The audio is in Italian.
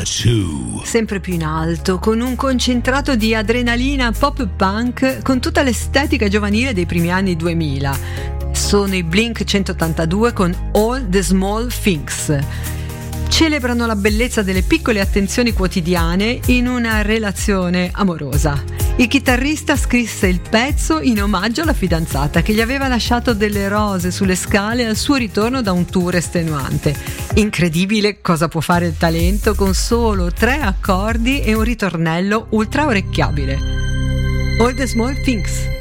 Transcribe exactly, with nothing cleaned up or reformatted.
two. Sempre più in alto, con un concentrato di adrenalina pop punk con tutta l'estetica giovanile dei primi anni duemila. Sono i Blink centottantadue con All the Small Things. Celebrano la bellezza delle piccole attenzioni quotidiane in una relazione amorosa. Il chitarrista scrisse il pezzo in omaggio alla fidanzata che gli aveva lasciato delle rose sulle scale al suo ritorno da un tour estenuante. Incredibile cosa può fare il talento con solo tre accordi e un ritornello ultra orecchiabile. All the Small Things.